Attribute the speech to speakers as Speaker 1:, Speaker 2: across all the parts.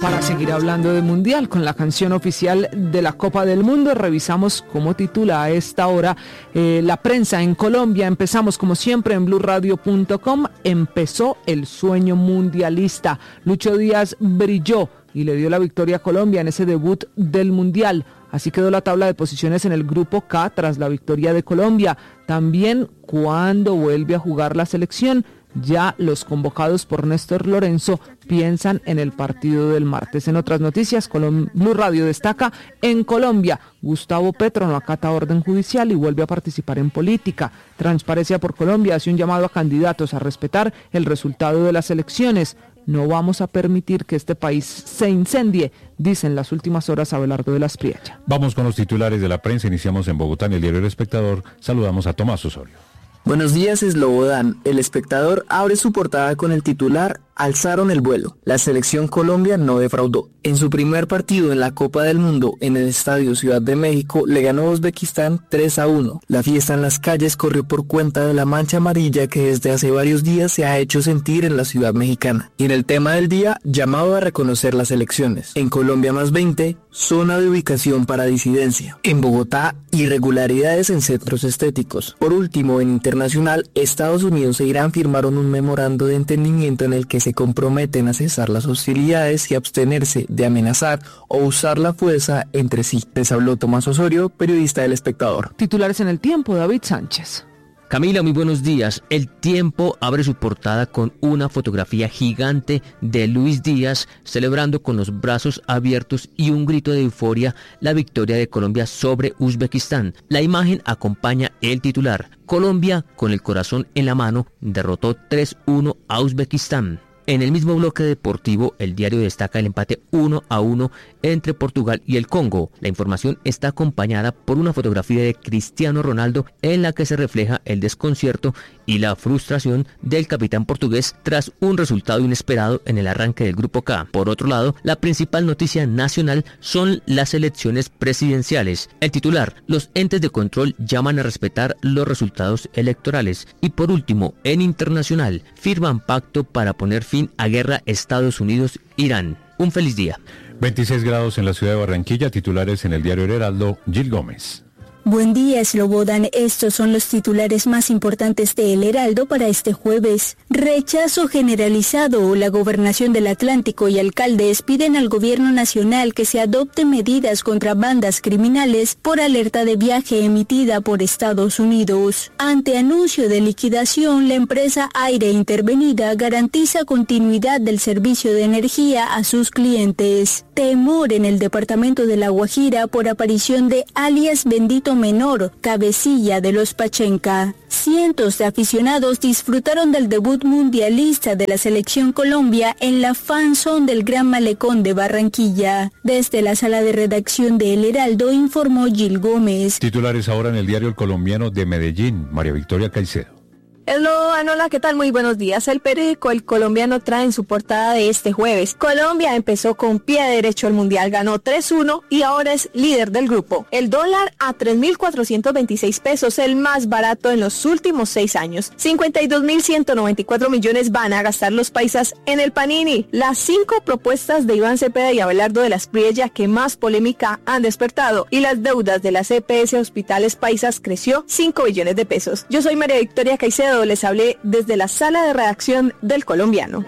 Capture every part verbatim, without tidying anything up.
Speaker 1: Para seguir hablando de Mundial, con la canción oficial de la Copa del Mundo, revisamos cómo titula a esta hora eh, la prensa en Colombia. Empezamos como siempre en blue radio punto com. Empezó el sueño mundialista. Lucho Díaz brilló y le dio la victoria a Colombia en ese debut del Mundial. Así quedó la tabla de posiciones en el grupo K tras la victoria de Colombia. También cuando vuelve a jugar la selección, ya los convocados por Néstor Lorenzo piensan en el partido del martes. En otras noticias, Colom- Blue Radio destaca: en Colombia, Gustavo Petro no acata orden judicial y vuelve a participar en política. Transparencia por Colombia hace un llamado a candidatos a respetar el resultado de las elecciones. No vamos a permitir que este país se incendie, dice en las últimas horas Abelardo de las Priella.
Speaker 2: Vamos con los titulares de la prensa. Iniciamos en Bogotá, en el diario El Espectador. Saludamos a Tomás Osorio.
Speaker 3: Buenos días, Slobodan. El Espectador abre su portada con el titular: alzaron el vuelo. La selección Colombia no defraudó. En su primer partido en la Copa del Mundo en el Estadio Ciudad de México, le ganó a Uzbekistán tres a uno. La fiesta en las calles corrió por cuenta de la mancha amarilla que desde hace varios días se ha hecho sentir en la ciudad mexicana. Y en el tema del día, llamado a reconocer las elecciones. En Colombia más veinte, zona de ubicación para disidencia. En Bogotá, irregularidades en centros estéticos. Por último, en internacional, Estados Unidos e Irán firmaron un memorando de entendimiento en el que se comprometen a cesar las hostilidades y abstenerse de amenazar o usar la fuerza entre sí. Les habló Tomás Osorio, periodista del Espectador.
Speaker 1: Titulares en El Tiempo, David Sánchez.
Speaker 4: Camila, muy buenos días. El Tiempo abre su portada con una fotografía gigante de Luis Díaz celebrando con los brazos abiertos y un grito de euforia la victoria de Colombia sobre Uzbekistán. La imagen acompaña el titular: Colombia, con el corazón en la mano, derrotó tres uno a Uzbekistán. En el mismo bloque deportivo, el diario destaca el empate uno a uno entre Portugal y el Congo. La información está acompañada por una fotografía de Cristiano Ronaldo en la que se refleja el desconcierto y la frustración del capitán portugués tras un resultado inesperado en el arranque del Grupo K. Por otro lado, la principal noticia nacional son las elecciones presidenciales. El titular: los entes de control llaman a respetar los resultados electorales. Y por último, en internacional, firman pacto para poner fin a guerra Estados Unidos-Irán. Un feliz día.
Speaker 2: veintiséis grados en la ciudad de Barranquilla. Titulares en el diario El Heraldo, Gil Gómez.
Speaker 5: Buen día, Slobodan. Estos son los titulares más importantes de El Heraldo para este jueves. Rechazo generalizado. La Gobernación del Atlántico y alcaldes piden al gobierno nacional que se adopte medidas contra bandas criminales por alerta de viaje emitida por Estados Unidos. Ante anuncio de liquidación, la empresa Aire Intervenida garantiza continuidad del servicio de energía a sus clientes. Temor en el departamento de La Guajira por aparición de alias Bendito Menor, cabecilla de los Pachenca. Cientos de aficionados disfrutaron del debut mundialista de la selección Colombia en la fan zone del Gran Malecón de Barranquilla. Desde la sala de redacción de El Heraldo informó Gil Gómez.
Speaker 2: Titulares ahora en el diario El Colombiano de Medellín, María Victoria Caicedo.
Speaker 6: Slobodan, hola, ¿qué tal? Muy buenos días. El periódico El Colombiano trae en su portada de este jueves: Colombia empezó con pie derecho el Mundial, ganó tres uno y ahora es líder del grupo. El dólar a tres mil cuatrocientos veintiséis pesos, el más barato en los últimos seis años. cincuenta y dos mil ciento noventa y cuatro millones van a gastar los paisas en el Panini. Las cinco propuestas de Iván Cepeda y Abelardo de las Priella que más polémica han despertado, y las deudas de las E P S Hospitales Paisas creció cinco billones de pesos. Yo soy María Victoria Caicedo. Les hablé desde la sala de redacción del Colombiano.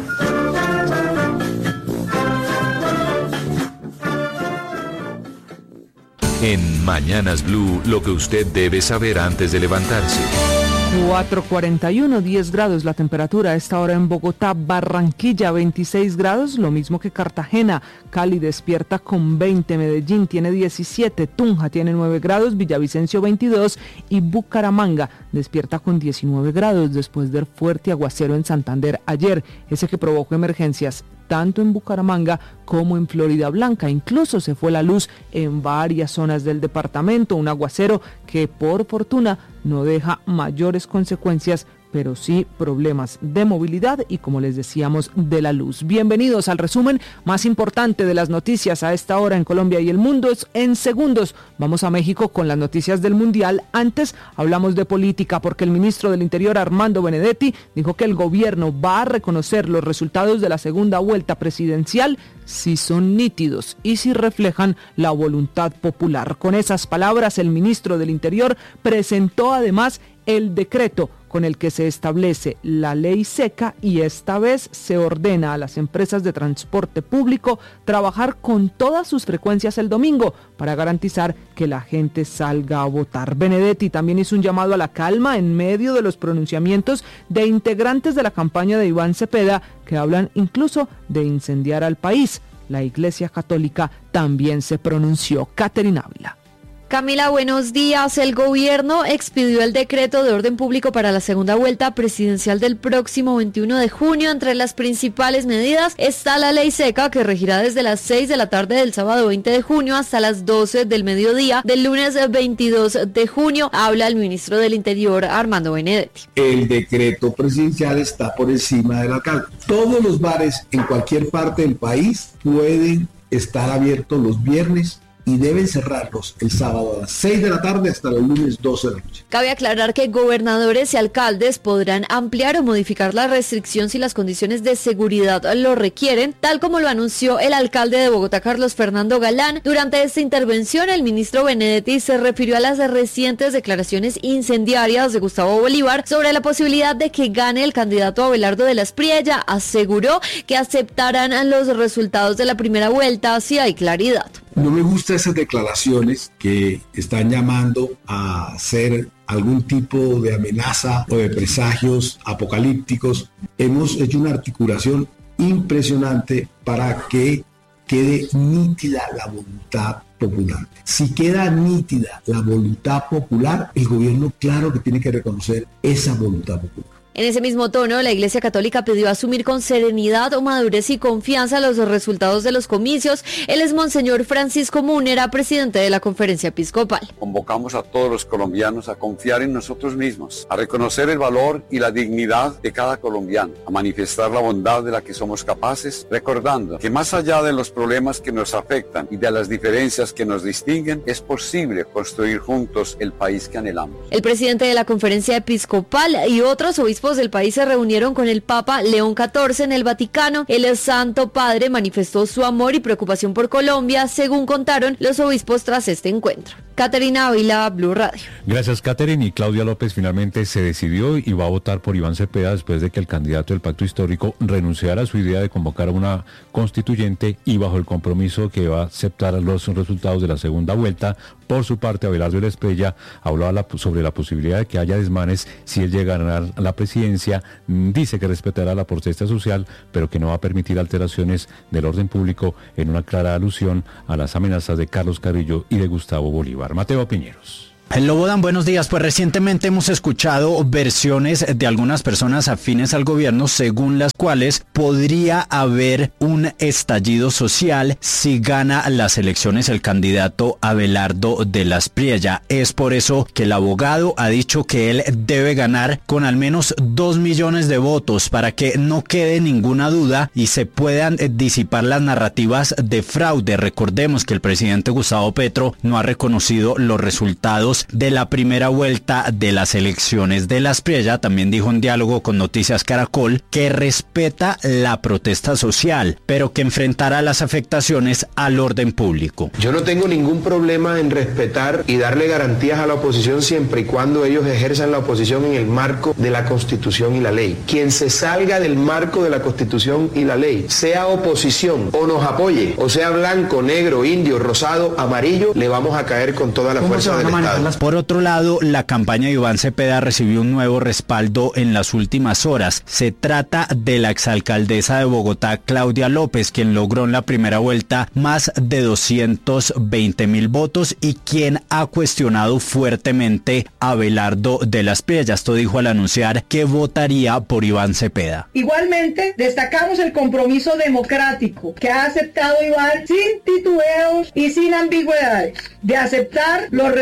Speaker 7: En Mañanas Blue, lo que usted debe saber antes de levantarse.
Speaker 1: cuatro cuarenta y uno, diez grados la temperatura a esta hora en Bogotá. Barranquilla veintiséis grados, lo mismo que Cartagena. Cali despierta con veinte, Medellín tiene diecisiete, Tunja tiene nueve grados, Villavicencio veintidós y Bucaramanga despierta con diecinueve grados después del fuerte aguacero en Santander ayer, ese que provocó emergencias tanto en Bucaramanga como en Florida Blanca. Incluso se fue la luz en varias zonas del departamento, un aguacero que por fortuna no deja mayores consecuencias pero sí problemas de movilidad y, como les decíamos, de la luz. Bienvenidos al resumen más importante de las noticias a esta hora en Colombia y el mundo. En segundos vamos a México con las noticias del Mundial. Antes hablamos de política porque el ministro del Interior, Armando Benedetti, dijo que el gobierno va a reconocer los resultados de la segunda vuelta presidencial si son nítidos y si reflejan la voluntad popular. Con esas palabras, el ministro del Interior presentó además el decreto con el que se establece la ley seca y esta vez se ordena a las empresas de transporte público trabajar con todas sus frecuencias el domingo para garantizar que la gente salga a votar. Benedetti también hizo un llamado a la calma en medio de los pronunciamientos de integrantes de la campaña de Iván Cepeda que hablan incluso de incendiar al país. La Iglesia Católica también se pronunció. Caterina Ávila.
Speaker 8: Camila, buenos días. El gobierno expidió el decreto de orden público para la segunda vuelta presidencial del próximo veintiuno de junio. Entre las principales medidas está la ley seca, que regirá desde las seis de la tarde del sábado veinte de junio hasta las doce del mediodía del lunes veintidós de junio. Habla el ministro del Interior, Armando Benedetti.
Speaker 9: El decreto presidencial está por encima del alcalde. Todos los bares en cualquier parte del país pueden estar abiertos los viernes y deben cerrarlos el sábado a las seis de la tarde hasta el lunes doce de la noche.
Speaker 8: Cabe aclarar que gobernadores y alcaldes podrán ampliar o modificar la restricción si las condiciones de seguridad lo requieren, tal como lo anunció el alcalde de Bogotá, Carlos Fernando Galán. Durante esta intervención, el ministro Benedetti se refirió a las recientes declaraciones incendiarias de Gustavo Bolívar sobre la posibilidad de que gane el candidato Abelardo de la Espriella. Aseguró que aceptarán los resultados de la primera vuelta si hay claridad.
Speaker 9: No me gustan esas declaraciones que están llamando a hacer algún tipo de amenaza o de presagios apocalípticos. Hemos hecho una articulación impresionante para que quede nítida la voluntad popular. Si queda nítida la voluntad popular, el gobierno claro que tiene que reconocer esa voluntad popular.
Speaker 8: En ese mismo tono, la Iglesia Católica pidió asumir con serenidad, madurez y confianza los resultados de los comicios. Él es Monseñor Francisco Múnera, presidente de la Conferencia Episcopal.
Speaker 10: Convocamos a todos los colombianos a confiar en nosotros mismos, a reconocer el valor y la dignidad de cada colombiano, a manifestar la bondad de la que somos capaces, recordando que más allá de los problemas que nos afectan y de las diferencias que nos distinguen, es posible construir juntos el país que anhelamos.
Speaker 8: El presidente de la Conferencia Episcopal y otros obispos del país se reunieron con el Papa León catorce en el Vaticano. El Santo Padre manifestó su amor y preocupación por Colombia, según contaron los obispos tras este encuentro. Caterina Ávila, Blue Radio.
Speaker 2: Gracias, Caterina. Y Claudia López finalmente se decidió y va a votar por Iván Cepeda después de que el candidato del Pacto Histórico renunciara a su idea de convocar a una constituyente y bajo el compromiso que va a aceptar los resultados de la segunda vuelta. Por su parte, Abelardo de la Espriella habló la, sobre la posibilidad de que haya desmanes si él llega a ganar la presidencia. Dice que respetará la protesta social, pero que no va a permitir alteraciones del orden público, en una clara alusión a las amenazas de Carlos Carrillo y de Gustavo Bolívar. Mateo Piñeros.
Speaker 11: Lobodan, buenos días. Pues recientemente hemos escuchado versiones de algunas personas afines al gobierno según las cuales podría haber un estallido social si gana las elecciones el candidato Abelardo de la Espriella. Es por eso que el abogado ha dicho que él debe ganar con al menos dos millones de votos para que no quede ninguna duda y se puedan disipar las narrativas de fraude. Recordemos que el presidente Gustavo Petro no ha reconocido los resultados de la primera vuelta de las elecciones de la Espriella. También dijo en diálogo con Noticias Caracol que respeta la protesta social, pero que enfrentará las afectaciones al orden público.
Speaker 12: Yo no tengo ningún problema en respetar y darle garantías a la oposición siempre y cuando ellos ejerzan la oposición en el marco de la Constitución y la ley. Quien se salga del marco de la Constitución y la ley, sea oposición o nos apoye, o sea blanco, negro, indio, rosado, amarillo, le vamos a caer con toda la fuerza del Estado.
Speaker 11: Por otro lado, la campaña de Iván Cepeda recibió un nuevo respaldo en las últimas horas. Se trata de la exalcaldesa de Bogotá, Claudia López, quien logró en la primera vuelta más de doscientos veinte mil votos y quien ha cuestionado fuertemente a Abelardo de la Espriella. Esto dijo al anunciar que votaría por Iván Cepeda.
Speaker 13: Igualmente, destacamos el compromiso democrático que ha aceptado Iván sin titubeos y sin ambigüedades, de aceptar los resultados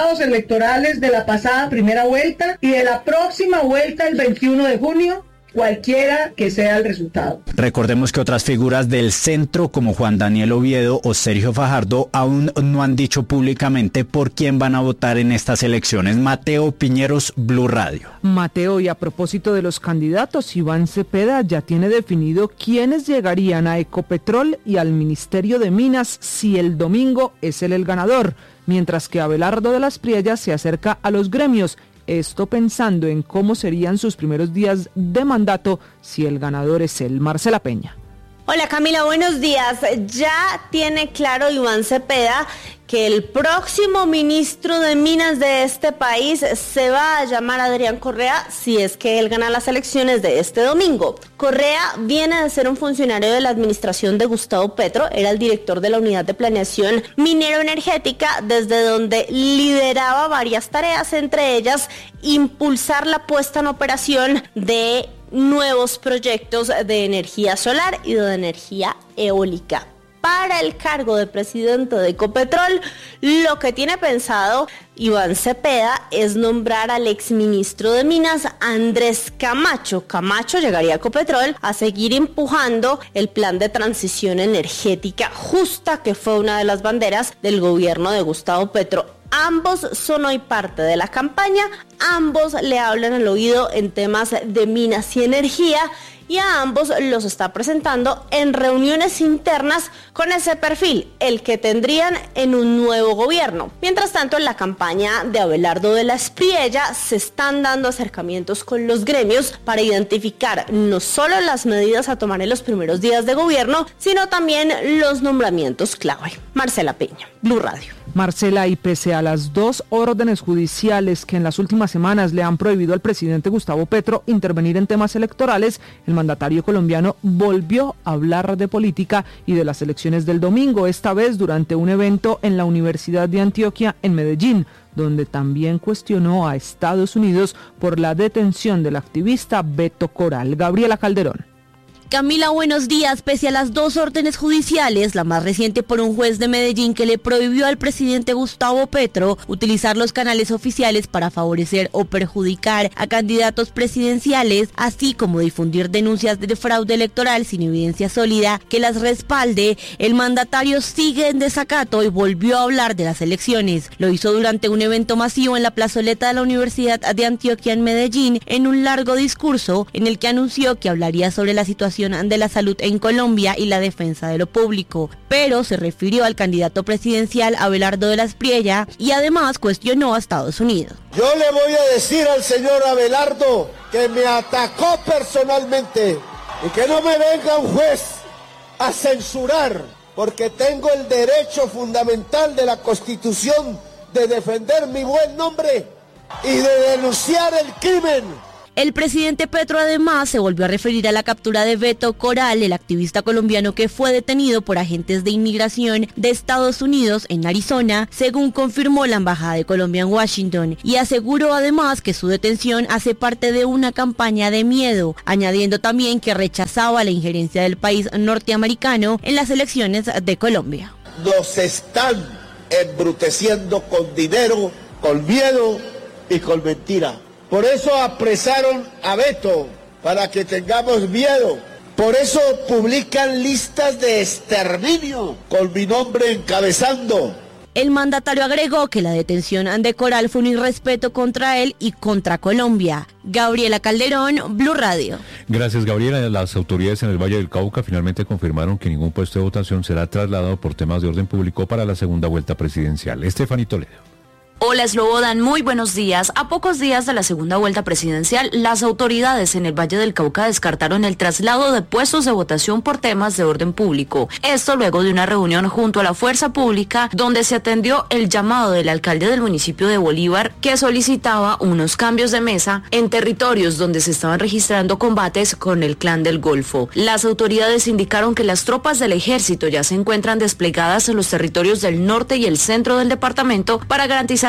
Speaker 13: resultados electorales de la pasada primera vuelta y de la próxima vuelta el veintiuno de junio, cualquiera que sea el resultado.
Speaker 11: Recordemos que otras figuras del centro como Juan Daniel Oviedo o Sergio Fajardo aún no han dicho públicamente por quién van a votar en estas elecciones. Mateo Piñeros, Blue Radio.
Speaker 1: Mateo, y a propósito de los candidatos, Iván Cepeda ya tiene definido quiénes llegarían a Ecopetrol y al Ministerio de Minas si el domingo es él el ganador, mientras que Abelardo de las Priellas se acerca a los gremios. Esto pensando en cómo serían sus primeros días de mandato si el ganador es él. Marcela Peña.
Speaker 14: Hola Camila, buenos días. Ya tiene claro Iván Cepeda que el próximo ministro de Minas de este país se va a llamar Adrián Correa si es que él gana las elecciones de este domingo. Correa viene de ser un funcionario de la administración de Gustavo Petro, era el director de la Unidad de Planeación Minero-Energética, desde donde lideraba varias tareas, entre ellas impulsar la puesta en operación de nuevos proyectos de energía solar y de energía eólica. Para el cargo de presidente de Ecopetrol, lo que tiene pensado Iván Cepeda es nombrar al exministro de Minas, Andrés Camacho. Camacho llegaría a Ecopetrol a seguir empujando el plan de transición energética justa, que fue una de las banderas del gobierno de Gustavo Petro. Ambos son hoy parte de la campaña, ambos le hablan al oído en temas de minas y energía, y a ambos los está presentando en reuniones internas con ese perfil, el que tendrían en un nuevo gobierno. Mientras tanto, en la campaña de Abelardo de las Priellas se están dando acercamientos con los gremios para identificar no solo las medidas a tomar en los primeros días de gobierno, sino también los nombramientos clave. Marcela Peña, Blue Radio.
Speaker 1: Marcela, y pese a las dos órdenes judiciales que en las últimas semanas le han prohibido al presidente Gustavo Petro intervenir en temas electorales, el mandatario colombiano volvió a hablar de política y de las elecciones del domingo, esta vez durante un evento en la Universidad de Antioquia en Medellín, donde también cuestionó a Estados Unidos por la detención del activista Beto Coral. Gabriela Calderón.
Speaker 15: Camila, buenos días. Pese a las dos órdenes judiciales, la más reciente por un juez de Medellín que le prohibió al presidente Gustavo Petro utilizar los canales oficiales para favorecer o perjudicar a candidatos presidenciales, así como difundir denuncias de fraude electoral sin evidencia sólida que las respalde, el mandatario sigue en desacato y volvió a hablar de las elecciones. Lo hizo durante un evento masivo en la plazoleta de la Universidad de Antioquia en Medellín, en un largo discurso en el que anunció que hablaría sobre la situación de la salud en Colombia y la defensa de lo público, pero se refirió al candidato presidencial Abelardo de las Priellas y además cuestionó a Estados Unidos.
Speaker 16: Yo le voy a decir al señor Abelardo que me atacó personalmente y que no me venga un juez a censurar, porque tengo el derecho fundamental de la Constitución de defender mi buen nombre y de denunciar el crimen.
Speaker 15: El presidente Petro además se volvió a referir a la captura de Beto Coral, el activista colombiano que fue detenido por agentes de inmigración de Estados Unidos en Arizona, según confirmó la Embajada de Colombia en Washington, y aseguró además que su detención hace parte de una campaña de miedo, añadiendo también que rechazaba la injerencia del país norteamericano en las elecciones de Colombia.
Speaker 16: Nos están embruteciendo con dinero, con miedo y con mentira. Por eso apresaron a Beto, para que tengamos miedo. Por eso publican listas de exterminio, con mi nombre encabezando.
Speaker 15: El mandatario agregó que la detención de Coral fue un irrespeto contra él y contra Colombia. Gabriela Calderón, Blue Radio.
Speaker 2: Gracias, Gabriela. Las autoridades en el Valle del Cauca finalmente confirmaron que ningún puesto de votación será trasladado por temas de orden público para la segunda vuelta presidencial. Estefanía Toledo.
Speaker 17: Hola, Slobodan, muy buenos días. A pocos días de la segunda vuelta presidencial, las autoridades en el Valle del Cauca descartaron el traslado de puestos de votación por temas de orden público. Esto luego de una reunión junto a la Fuerza Pública, donde se atendió el llamado del alcalde del municipio de Bolívar, que solicitaba unos cambios de mesa en territorios donde se estaban registrando combates con el Clan del Golfo. Las autoridades indicaron que las tropas del ejército ya se encuentran desplegadas en los territorios del norte y el centro del departamento para garantizar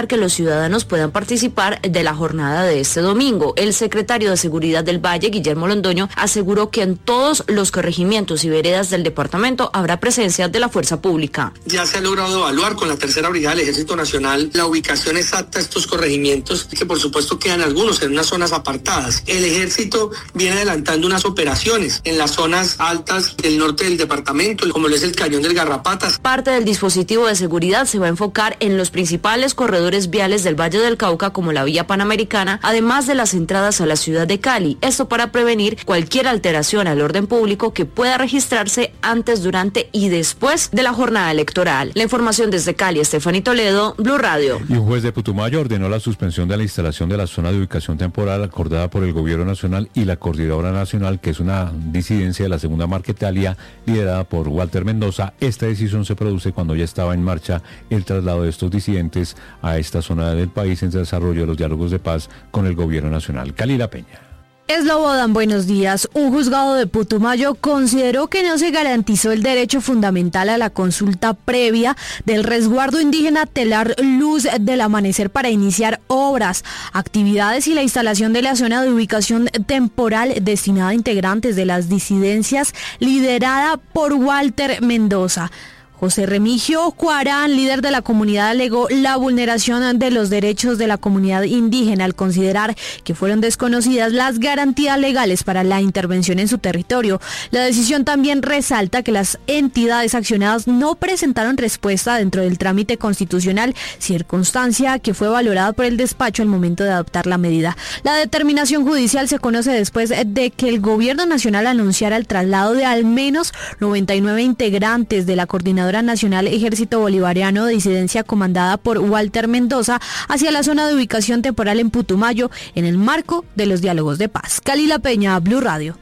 Speaker 17: evitar que los ciudadanos puedan participar de la jornada de este domingo. El secretario de Seguridad del Valle, Guillermo Londoño, aseguró que en todos los corregimientos y veredas del departamento habrá presencia de la fuerza pública.
Speaker 18: Ya se ha logrado evaluar con la tercera brigada del Ejército Nacional la ubicación exacta de estos corregimientos, que por supuesto quedan algunos en unas zonas apartadas. El ejército viene adelantando unas operaciones en las zonas altas del norte del departamento, como lo es el Cañón del Garrapatas.
Speaker 17: Parte del dispositivo de seguridad se va a enfocar en los principales corredores viales del Valle del Cauca, como la Vía Panamericana, además de las entradas a la ciudad de Cali. Esto para prevenir cualquier alteración al orden público que pueda registrarse antes, durante y después de la jornada electoral. La información desde Cali, Estefany Toledo, Blue Radio.
Speaker 2: Y un juez de Putumayo ordenó la suspensión de la instalación de la zona de ubicación temporal acordada por el Gobierno Nacional y la Coordinadora Nacional, que es una disidencia de la Segunda Marquetalia liderada por Walter Mendoza. Esta decisión se produce cuando ya estaba en marcha el traslado de estos disidentes a esta zona del país en desarrollo de los diálogos de paz con el Gobierno Nacional. Kalila Peña.
Speaker 19: Slobodan, buenos días. Un juzgado de Putumayo consideró que no se garantizó el derecho fundamental a la consulta previa del resguardo indígena Telar Luz del Amanecer para iniciar obras, actividades y la instalación de la zona de ubicación temporal destinada a integrantes de las disidencias liderada por Walter Mendoza. José Remigio Cuarán, líder de la comunidad, alegó la vulneración de los derechos de la comunidad indígena al considerar que fueron desconocidas las garantías legales para la intervención en su territorio. La decisión también resalta que las entidades accionadas no presentaron respuesta dentro del trámite constitucional, circunstancia que fue valorada por el despacho al momento de adoptar la medida. La determinación judicial se conoce después de que el Gobierno Nacional anunciara el traslado de al menos noventa y nueve integrantes de la Coordinadora Nacional Ejército Bolivariano de disidencia comandada por Walter Mendoza hacia la zona de ubicación temporal en Putumayo en el marco de los diálogos de paz. Kalila Peña, Blue Radio.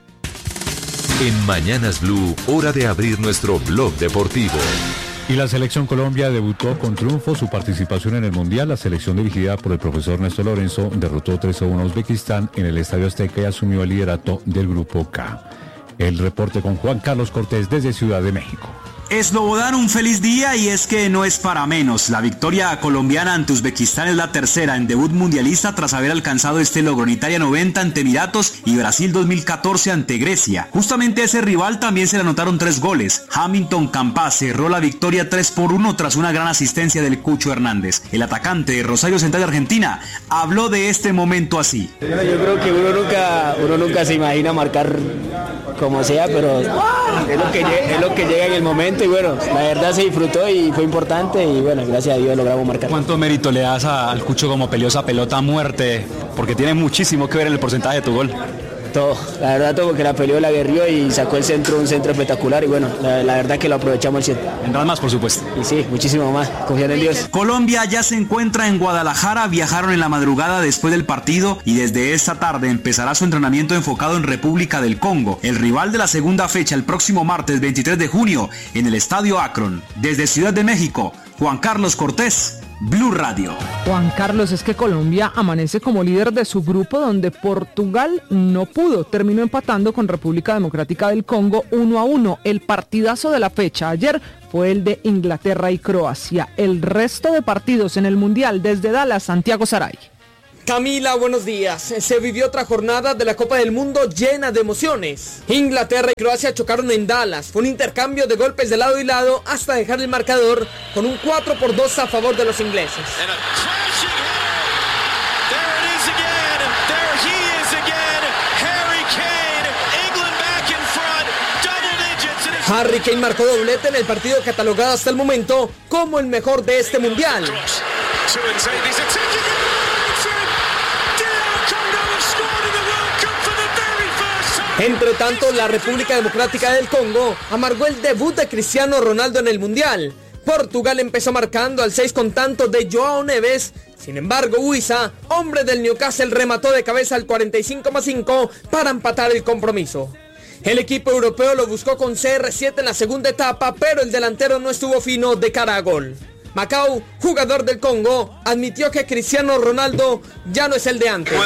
Speaker 7: En Mañanas Blue, hora de abrir nuestro blog deportivo.
Speaker 2: Y la Selección Colombia debutó con triunfo su participación en el Mundial. La selección dirigida por el profesor Néstor Lorenzo derrotó tres a uno a Uzbekistán en el Estadio Azteca y asumió el liderato del Grupo K. El reporte con Juan Carlos Cortés desde Ciudad de México.
Speaker 20: Slobodan, un feliz día, y es que no es para menos. La victoria colombiana ante Uzbekistán es la tercera en debut mundialista tras haber alcanzado este logro en Italia noventa ante Emiratos y Brasil dos mil catorce ante Grecia. Justamente a ese rival también se le anotaron tres goles. Hamilton Campas cerró la victoria tres por uno tras una gran asistencia del Cucho Hernández. El atacante de Rosario Central de Argentina habló de este momento así.
Speaker 21: Yo creo que uno nunca, uno nunca se imagina marcar como sea, pero es lo que, es lo que llega en el momento. Y bueno, la verdad se disfrutó y fue importante y bueno, gracias a Dios logramos marcar.
Speaker 20: ¿Cuánto mérito le das a, al Cucho como peleó esa pelota a muerte? Porque tiene muchísimo que ver en el porcentaje de tu gol.
Speaker 21: Todo, la verdad todo, porque la peleó, la guerrió y sacó el centro, un centro espectacular y bueno, la, la verdad que lo aprovechamos al cien.
Speaker 20: Vendrán más, por supuesto.
Speaker 21: Y sí, muchísimo más, confiando en Dios.
Speaker 20: Colombia ya se encuentra en Guadalajara, viajaron en la madrugada después del partido y desde esta tarde empezará su entrenamiento enfocado en República del Congo, el rival de la segunda fecha el próximo martes veintitrés de junio en el Estadio Akron. Desde Ciudad de México, Juan Carlos Cortés, Blue Radio.
Speaker 1: Juan Carlos, es que Colombia amanece como líder de su grupo, donde Portugal no pudo, terminó empatando con República Democrática del Congo uno a uno. El partidazo de la fecha ayer fue el de Inglaterra y Croacia. El resto de partidos en el Mundial desde Dallas, Santiago Saray.
Speaker 22: Camila, buenos días. Se vivió otra jornada de la Copa del Mundo llena de emociones. Inglaterra y Croacia chocaron en Dallas. Fue un intercambio de golpes de lado y lado hasta dejar el marcador con un cuatro por dos a favor de los ingleses. Harry Kane marcó doblete en el partido catalogado hasta el momento como el mejor de este mundial. Entre tanto, la República Democrática del Congo amargó el debut de Cristiano Ronaldo en el Mundial. Portugal empezó marcando al seis con tanto de Joao Neves. Sin embargo, Huiza, hombre del Newcastle, remató de cabeza al cuarenta y cinco más cinco para empatar el compromiso. El equipo europeo lo buscó con C R siete en la segunda etapa, pero el delantero no estuvo fino de cara a gol. Macau, jugador del Congo, admitió que Cristiano Ronaldo ya no es el de antes.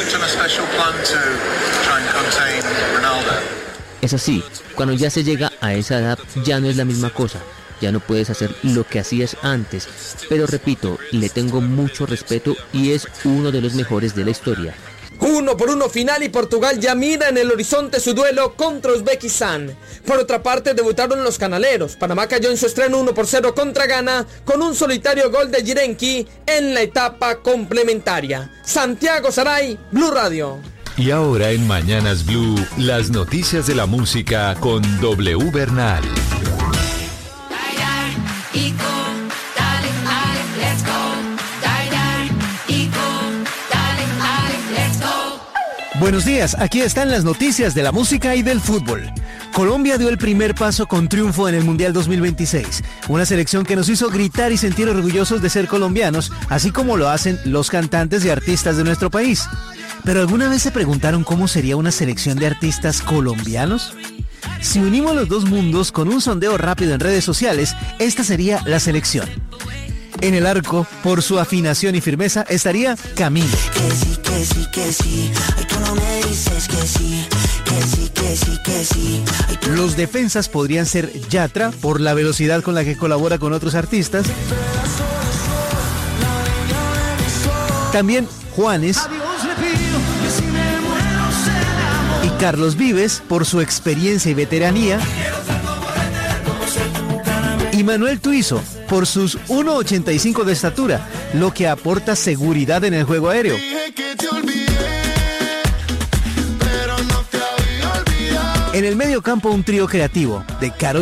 Speaker 4: Es así, cuando ya se llega a esa edad ya no es la misma cosa. ya no puedes hacer lo que hacías antes, pero repito, le tengo mucho respeto y es uno de los mejores de la historia.
Speaker 22: Uno por uno final y Portugal ya mira en el horizonte su duelo contra Uzbekistán. Por otra parte, debutaron los canaleros. Panamá cayó en su estreno uno por cero contra Ghana con un solitario gol de Jirenki en la etapa complementaria. Santiago Saray, Blue Radio.
Speaker 7: Y ahora en Mañanas Blue, las noticias de la música con W Bernal.
Speaker 3: Buenos días, aquí están las noticias de la música y del fútbol. Colombia dio el primer paso con triunfo en el Mundial dos mil veintiséis, una selección que nos hizo gritar y sentir orgullosos de ser colombianos, así como lo hacen los cantantes y artistas de nuestro país. ¿Pero alguna vez se preguntaron cómo sería una selección de artistas colombianos? Si unimos los dos mundos con un sondeo rápido en redes sociales, esta sería la selección. En el arco, por su afinación y firmeza, estaría Camilo.
Speaker 5: Que sí, que sí, que sí. Ay, tú no me dices que sí. Que sí, que sí, que sí. Ay, tú...
Speaker 3: Los defensas podrían ser Yatra, por la velocidad con la que colabora con otros artistas. También Juanes. Y Carlos Vives, por su experiencia y veteranía. Y Manuel Turizo, por sus uno ochenta y cinco de estatura, lo que aporta seguridad en el juego aéreo. En el medio campo, un trío creativo de Karol